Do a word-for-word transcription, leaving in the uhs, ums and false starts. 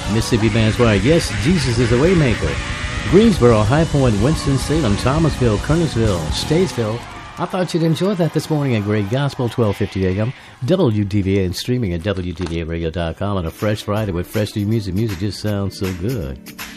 Mississippi Mass Choir. Yes, Jesus is a Waymaker. Greensboro, High Point, Winston-Salem, Thomasville, Kernersville, Statesville. I thought you'd enjoy that this morning at Great Gospel, twelve fifty A M, W D V A, and streaming at W D V A radio dot com on a fresh Friday with fresh new music. Music just sounds so good.